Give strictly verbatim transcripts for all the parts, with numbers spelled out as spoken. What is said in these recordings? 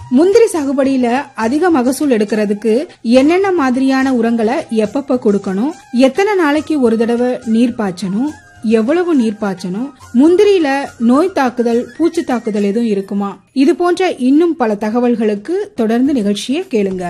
முந்திரி சாகுபடியில அதிக மகசூல் எடுக்கிறதுக்கு என்னென்ன மாதிரியான உரங்களை எப்பப்ப கொடுக்கணும், எத்தனை நாளைக்கு ஒரு தடவை நீர் பாய்ச்சணும், எவ்வளவு நீர் பாய்ச்சணும், முந்திரியில நோய் தாக்குதல் பூச்சி தாக்குதல் எதுவும் இருக்குமா, இது போன்ற இன்னும் பல தகவல்களுக்கு தொடர்ந்து நிகழ்ச்சியை கேளுங்க.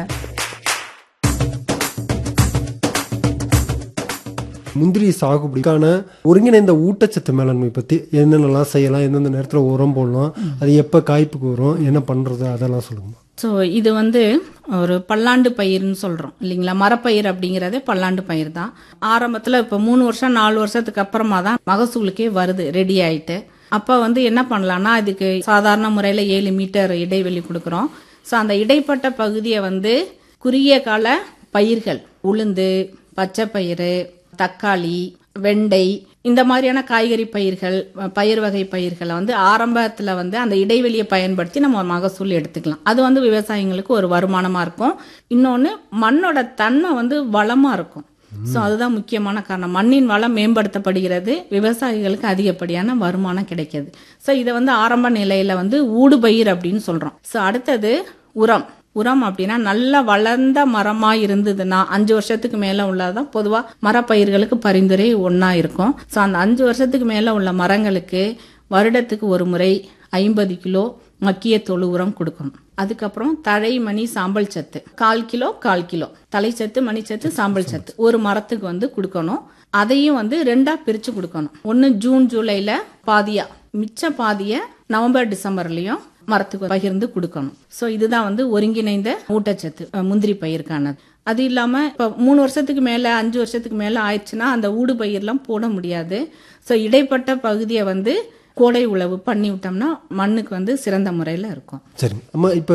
முந்திரி சாகுபடிக்கான ஒருங்கிணைந்த ஊட்டச்சத்து மேலாண்மை பத்தி என்னென்னலாம் செய்யலாம், எந்தெந்த நேரத்துல உரம் போடலாம், அது எப்ப காய்ப்புக்கு வரும், என்ன பண்றது, அதெல்லாம் சொல்லுங்க. ஸோ இது வந்து ஒரு பல்லாண்டு பயிர்னு சொல்கிறோம் இல்லைங்களா. மரப்பயிர் அப்படிங்கிறதே பல்லாண்டு பயிர் தான். ஆரம்பத்தில் இப்போ மூணு வருஷம் நாலு வருஷத்துக்கு அப்புறமா தான் மகசூலுக்கே வருது, ரெடி ஆயிட்டு. அப்போ வந்து என்ன பண்ணலான்னா, இதுக்கு சாதாரண முறையில் ஏழு மீட்டர் இடைவெளி கொடுக்குறோம். ஸோ அந்த இடைப்பட்ட பகுதியை வந்து குறுகிய கால பயிர்கள், உளுந்து, பச்சை பயிறு, தக்காளி, வெண்டை, இந்த மாதிரியான காய்கறி பயிர்கள், பயிர் வகை பயிர்களை வந்து ஆரம்பத்தில் வந்து அந்த இடைவெளியை பயன்படுத்தி நம்ம மகசூல் எடுத்துக்கலாம். அது வந்து விவசாயிங்களுக்கு ஒரு வருமானமாக இருக்கும். இன்னொன்று, மண்ணோட தன்மை வந்து வளமாக இருக்கும். ஸோ அதுதான் முக்கியமான காரணம். மண்ணின் வளம் மேம்படுத்தப்படுகிறது, விவசாயிகளுக்கு அதிகப்படியான வருமானம் கிடைக்கிது. ஸோ இதை வந்து ஆரம்ப நிலையில வந்து ஊடுபயிர் அப்படின்னு சொல்றோம். ஸோ அடுத்தது உரம். உரம் அப்படின்னா நல்லா வளர்ந்த மரமா இருந்ததுன்னா அஞ்சு வருஷத்துக்கு மேல உள்ளதான் பொதுவா மரப்பயிர்களுக்கு பரிந்துரை ஒன்னா இருக்கும். ஸோ அந்த அஞ்சு வருஷத்துக்கு மேல உள்ள மரங்களுக்கு வருடத்துக்கு ஒரு முறை ஐம்பது கிலோ மக்கிய தொழு உரம் கொடுக்கணும். அதுக்கப்புறம் தழை, மணி, சாம்பல் சத்து கால் கிலோ கால் கிலோ தலைச்சத்து, மணிச்சத்து, சாம்பல் சத்து ஒரு மரத்துக்கு வந்து கொடுக்கணும். அதையும் வந்து ரெண்டா பிரிச்சு கொடுக்கணும். ஒன்னு ஜூன் ஜூலைல பாதியா, மிச்ச பாதிய நவம்பர் டிசம்பர்லயும் மரத்துக்கு பகிர்ந்து கொடுக்கணும். ஸோ இதுதான் வந்து ஒருங்கிணைந்த ஊட்டச்சத்து முந்திரி பயிருக்கானது. அது இல்லாம இப்ப மூணு வருஷத்துக்கு மேல அஞ்சு வருஷத்துக்கு மேல ஆயிடுச்சுன்னா அந்த ஊடு பயிரெல்லாம் போட முடியாது. ஸோ இடைப்பட்ட பகுதியை வந்து கோடை உழவு பண்ணி விட்டோம்னா மண்ணுக்கு வந்து சிறந்த முறையில இருக்கும். சரி அம்மா, இப்ப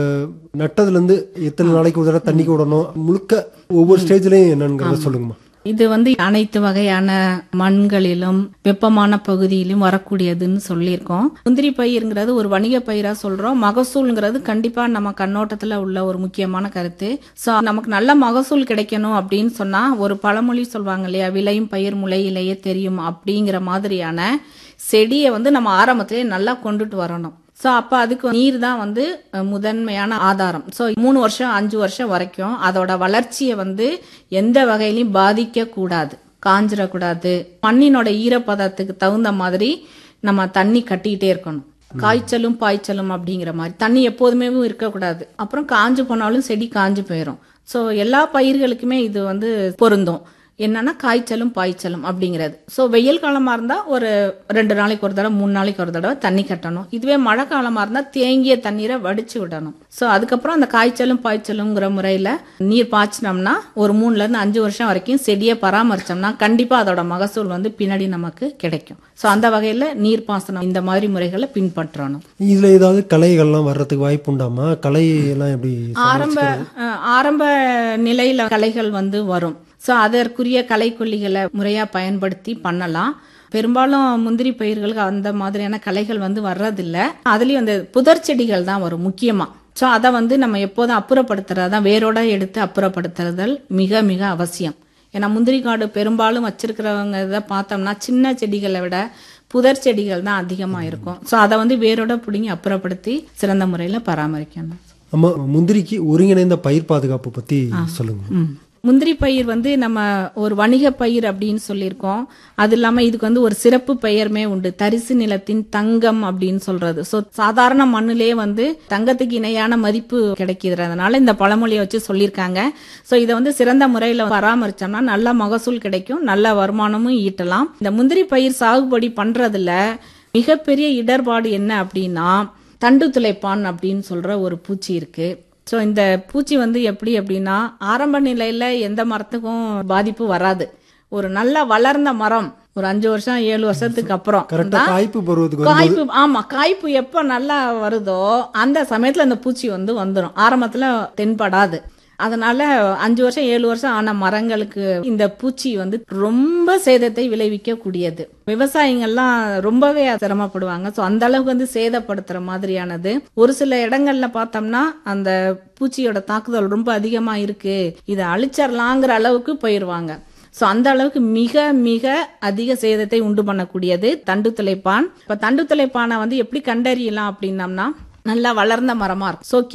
நட்டதுல இருந்து எத்தனை நாளைக்கு ஒரு தடவை தண்ணி விடணும், முழுக்க ஒவ்வொரு ஸ்டேஜ்லயும் என்னன்னு சொல்லுங்கம்மா. இது வந்து அனைத்து வகையான மண்களிலும் வெப்பமான பகுதியிலும் வரக்கூடியதுன்னு சொல்லியிருக்கோம். முந்திரி பயிருங்கிறது ஒரு வணிக பயிரா சொல்றோம். மகசூல்ங்கிறது கண்டிப்பா நம்ம கண்ணோட்டத்துல உள்ள ஒரு முக்கியமான கருத்து. சோ நமக்கு நல்ல மகசூல் கிடைக்கணும் அப்படின்னு சொன்னா ஒரு பழமொழி சொல்லுவாங்க இல்லையா, விளையும் பயிர் முளையிலேயே தெரியும் அப்படிங்கிற மாதிரியான செடியை வந்து நம்ம ஆரம்பத்திலேயே நல்லா கொண்டுட்டு வரணும். ஸோ அப்போ அதுக்கு நீர் தான் வந்து முதன்மையான ஆதாரம். ஸோ மூணு வருஷம் அஞ்சு வருஷம் வரைக்கும் அதோட வளர்ச்சியை வந்து எந்த வகையிலையும் பாதிக்க கூடாது, காஞ்சிடக்கூடாது. மண்ணினோட ஈரப்பதத்துக்கு தகுந்த மாதிரி நம்ம தண்ணி கட்டிக்கிட்டே இருக்கணும். காய்ச்சலும் பாய்ச்சலும் அப்படிங்கிற மாதிரி தண்ணி எப்போதுமே இருக்கக்கூடாது. அப்புறம் காஞ்சு போனாலும் செடி காஞ்சு போயிடும். ஸோ எல்லா பயிர்களுக்குமே இது வந்து பொருந்தும். என்னன்னா காய்ச்சலும் பாய்ச்சலும் அப்படிங்கிறது. ஸோ வெயில் காலமா இருந்தா ஒரு ரெண்டு நாளைக்கு ஒரு தடவை மூணு நாளைக்கு ஒரு தடவை தண்ணி கட்டணும். இதுவே மழை காலமா இருந்தா தேங்கிய தண்ணீரை வடிச்சு விடணும். ஸோ அதுக்கப்புறம் அந்த காய்ச்சலும் பாய்ச்சலுங்கிற முறையில நீர் பாய்ச்சினோம்னா ஒரு மூணுல இருந்து அஞ்சு வருஷம் வரைக்கும் செடியை பராமரிச்சோம்னா கண்டிப்பா அதோட மகசூல் வந்து பின்னாடி நமக்கு கிடைக்கும். ஸோ அந்த வகையில நீர் பாசனம் இந்த மாதிரி முறைகளை பின்பற்றணும். இதுல ஏதாவது களைகள்லாம் வர்றதுக்கு வாய்ப்பு உண்டாமா? களை எல்லாம் எப்படி? ஆரம்ப ஆரம்ப நிலையில களைகள் வந்து வரும். ஸோ அதற்குரிய களைக்கொல்லிகளை முறையா பயன்படுத்தி பண்ணலாம். பெரும்பாலும் முந்திரி பயிர்களுக்கு அந்த மாதிரியான களைகள் வந்து வர்றதில்லை. அதுலயும் அந்த புதர் செடிகள் தான் வரும் முக்கியமா. ஸோ அதை வந்து நம்ம எப்போதும் அப்புறப்படுத்துறதான், வேரோட எடுத்து அப்புறப்படுத்துறதல் மிக மிக அவசியம். ஏன்னா முந்திரி காடு பெரும்பாலும் வச்சிருக்கிறவங்க இதை பார்த்தோம்னா சின்ன செடிகளை விட புதர் செடிகள் தான் அதிகமா இருக்கும். ஸோ அதை வந்து வேரோட பிடிங்கி அப்புறப்படுத்தி சிறந்த முறையில பராமரிக்கணும். அம்மா, முந்திரிக்கு ஒருங்கிணைந்த பயிர் பாதுகாப்பு பத்தி சொல்லுங்க. முந்திரி பயிர் வந்து நம்ம ஒரு வணிக பயிர் அப்படின்னு சொல்லியிருக்கோம். அது இல்லாம இதுக்கு வந்து ஒரு சிறப்பு பெயருமே உண்டு, தரிசு நிலத்தின் தங்கம் அப்படின்னு சொல்றது. ஸோ சாதாரண மண்ணிலே வந்து தங்கத்துக்கு இணையான மதிப்பு கிடைக்கிறதுனால இந்த பழமொழியை வச்சு சொல்லியிருக்காங்க. ஸோ இதை வந்து சிறந்த முறையில பராமரிச்சோம்னா நல்ல மகசூல் கிடைக்கும், நல்ல வருமானமும் ஈட்டலாம். இந்த முந்திரி பயிர் சாகுபடி பண்றதுல மிகப்பெரிய இடர்பாடு என்ன அப்படின்னா, தண்டு துளைப்பான் அப்படின்னு சொல்ற ஒரு பூச்சி இருக்கு. ஸோ இந்த பூச்சி வந்து எப்படி அப்படின்னா, ஆரம்ப நிலையில எந்த மரத்துக்கும் பாதிப்பு வராது. ஒரு நல்லா வளர்ந்த மரம் ஒரு அஞ்சு வருஷம் ஏழு வருஷத்துக்கு அப்புறம் காய்ப்பு, ஆமா காய்ப்பு எப்ப நல்லா வருதோ அந்த சமயத்துல இந்த பூச்சி வந்து வந்துடும். ஆரம்பத்துல தென்படாது. அதனால அஞ்சு வருஷம் ஏழு வருஷம் ஆன மரங்களுக்கு இந்த பூச்சி வந்து ரொம்ப சேதத்தை விளைவிக்க கூடியது. விவசாயிகள்லாம் ரொம்பவே சிரமப்படுவாங்க. ஸோ அந்த அளவுக்கு வந்து சேதப்படுத்துற மாதிரியானது. ஒரு சில இடங்கள்ல பார்த்தோம்னா அந்த பூச்சியோட தாக்குதல் ரொம்ப அதிகமா இருக்கு, இதை அழிச்சிடலாங்கிற அளவுக்கு போயிருவாங்க. ஸோ அந்த அளவுக்கு மிக மிக அதிக சேதத்தை உண்டு பண்ணக்கூடியது தண்டு துளைப்பான். இப்ப தண்டு துளைப்பானை வந்து எப்படி கண்டறியலாம் அப்படின்னம்னா, நல்லா வளர்ந்த மரமா இருக்கும். ஸோ